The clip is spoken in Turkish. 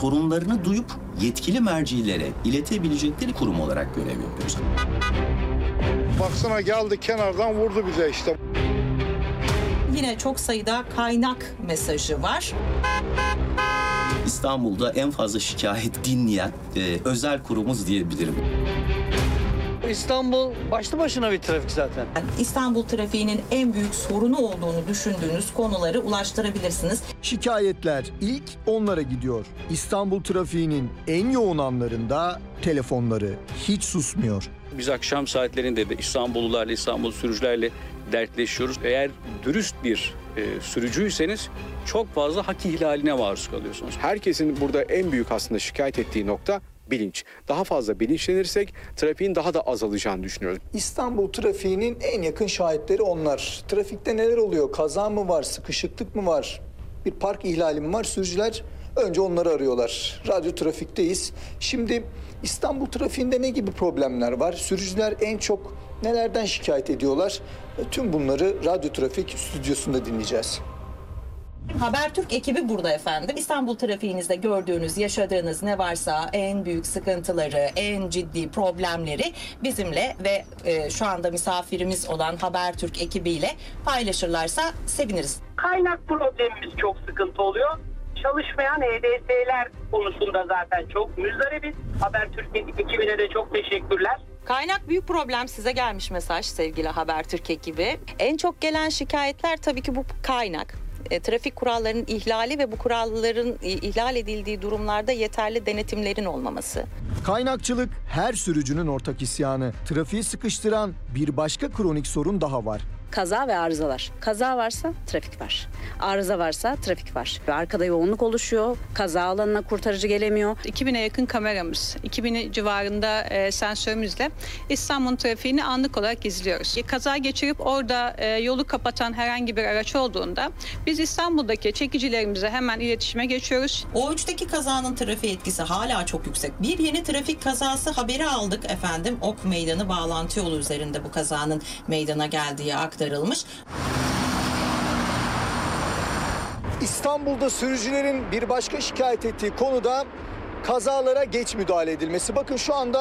sorunlarını duyup yetkili mercilere iletebilecekleri kurum olarak görev yapıyoruz. Baksana geldi kenardan vurdu bize işte. Yine çok sayıda kaynak mesajı var. İstanbul'da en fazla şikayet dinleyen özel kurumuz diyebilirim. İstanbul başlı başına bir trafik zaten. İstanbul trafiğinin en büyük sorunu olduğunu düşündüğünüz konuları ulaştırabilirsiniz. Şikayetler ilk onlara gidiyor. İstanbul trafiğinin en yoğun anlarında telefonları hiç susmuyor. Biz akşam saatlerinde de İstanbullularla, İstanbul sürücülerle dertleşiyoruz. Eğer dürüst bir sürücüyseniz çok fazla hak ihlaline maruz kalıyorsunuz. Herkesin burada en büyük aslında şikayet ettiği nokta bilinç. Daha fazla bilinçlenirsek trafiğin daha da azalacağını düşünüyoruz. İstanbul trafiğinin en yakın şahitleri onlar. Trafikte neler oluyor? Kaza mı var? Sıkışıklık mı var? Bir park ihlali mi var? Sürücüler önce onları arıyorlar. Radyo trafikteyiz. Şimdi İstanbul trafiğinde ne gibi problemler var? Sürücüler en çok nelerden şikayet ediyorlar? Tüm bunları Radyo Trafik stüdyosunda dinleyeceğiz. Habertürk ekibi burada efendim. İstanbul trafiğinizde gördüğünüz, yaşadığınız ne varsa en büyük sıkıntıları, en ciddi problemleri bizimle ve şu anda misafirimiz olan Habertürk ekibiyle paylaşırlarsa seviniriz. Kaynak problemimiz çok sıkıntı oluyor. Çalışmayan EDS'ler konusunda zaten çok müzdaribiz. Habertürk ekibine de çok teşekkürler. Kaynak büyük problem, size gelmiş mesaj sevgili Habertürk ekibi. En çok gelen şikayetler tabii ki bu kaynak. Trafik kurallarının ihlali ve bu kuralların ihlal edildiği durumlarda yeterli denetimlerin olmaması. Kaynakçılık her sürücünün ortak isyanı. Trafiği sıkıştıran bir başka kronik sorun daha var. Kaza ve arızalar. Kaza varsa trafik var. Arıza varsa trafik var. Arkada yoğunluk oluşuyor. Kaza alanına kurtarıcı gelemiyor. 2000'e yakın kameramız, 2000 civarında sensörümüzle İstanbul trafiğini anlık olarak izliyoruz. Kaza geçirip orada yolu kapatan herhangi bir araç olduğunda biz İstanbul'daki çekicilerimize hemen iletişime geçiyoruz. O3'teki kazanın trafiğe etkisi hala çok yüksek. Bir yeni trafik kazası haberi aldık efendim. Ok Meydanı bağlantı yolu üzerinde bu kazanın meydana geldiği aktarılmış. İstanbul'da sürücülerin bir başka şikayet ettiği konuda kazalara geç müdahale edilmesi. Bakın şu anda